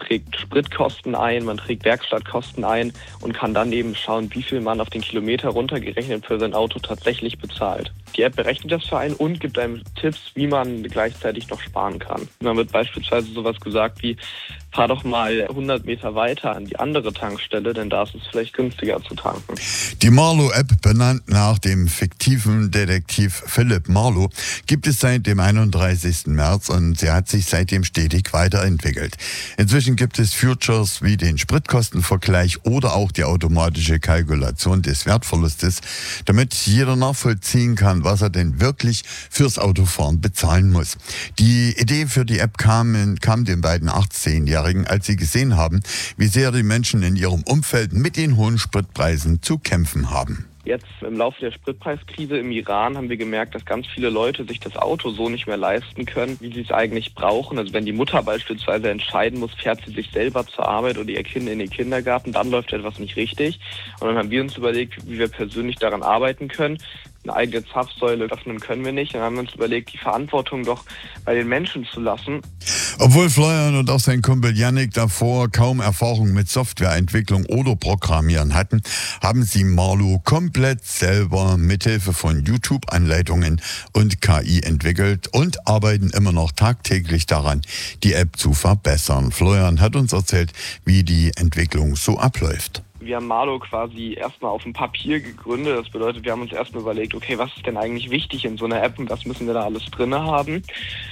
trägt Spritkosten ein, man trägt Werkstattkosten ein und kann dann eben schauen, wie viel man auf den Kilometer runtergerechnet für sein Auto tatsächlich bezahlt. Die App berechnet das für einen und gibt einem Tipps, wie man gleichzeitig noch sparen kann. Dann wird beispielsweise sowas gesagt wie, fahr doch mal 100 Meter weiter an die andere Tankstelle, denn da ist es vielleicht günstiger zu tanken. Die Marlow-App, benannt nach dem fiktiven Detektiv Philip Marlow, gibt es seit dem 31. März und sie hat sich seitdem stetig weiterentwickelt. Inzwischen gibt es Features wie den Spritkostenvergleich oder auch die automatische Kalkulation des Wertverlustes, damit jeder nachvollziehen kann, was er denn wirklich fürs Autofahren bezahlen muss. Die Idee für die App kam den beiden 18-Jährigen, als sie gesehen haben, wie sehr die Menschen in ihrem Umfeld mit den hohen Spritpreisen zu kämpfen haben. Jetzt im Laufe der Spritpreiskrise im Iran haben wir gemerkt, dass ganz viele Leute sich das Auto so nicht mehr leisten können, wie sie es eigentlich brauchen. Also wenn die Mutter beispielsweise entscheiden muss, fährt sie sich selber zur Arbeit oder ihr Kind in den Kindergarten, dann läuft etwas nicht richtig. Und dann haben wir uns überlegt, wie wir persönlich daran arbeiten können. Eine eigene Zapfsäule öffnen können wir nicht. Dann haben wir uns überlegt, die Verantwortung doch bei den Menschen zu lassen. Obwohl Florian und auch sein Kumpel Yannick davor kaum Erfahrung mit Softwareentwicklung oder Programmieren hatten, haben sie Marlow komplett selber mithilfe von YouTube-Anleitungen und KI entwickelt und arbeiten immer noch tagtäglich daran, die App zu verbessern. Florian hat uns erzählt, wie die Entwicklung so abläuft. Wir haben Marlow quasi erstmal auf dem Papier gegründet. Das bedeutet, wir haben uns erstmal überlegt, okay, was ist denn eigentlich wichtig in so einer App und was müssen wir da alles drin haben?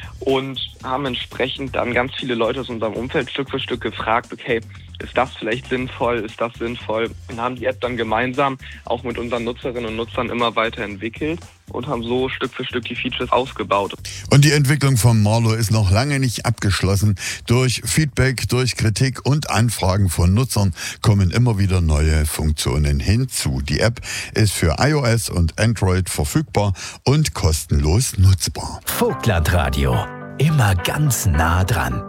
Und haben entsprechend dann ganz viele Leute aus unserem Umfeld Stück für Stück gefragt, okay, ist das vielleicht sinnvoll, ist das sinnvoll? Und haben die App dann gemeinsam auch mit unseren Nutzerinnen und Nutzern immer weiter entwickelt und haben so Stück für Stück die Features ausgebaut. Und die Entwicklung von Marlow ist noch lange nicht abgeschlossen. Durch Feedback, durch Kritik und Anfragen von Nutzern kommen immer wieder neue Funktionen hinzu. Die App ist für iOS und Android verfügbar und kostenlos nutzbar. Vogtland Radio, immer ganz nah dran.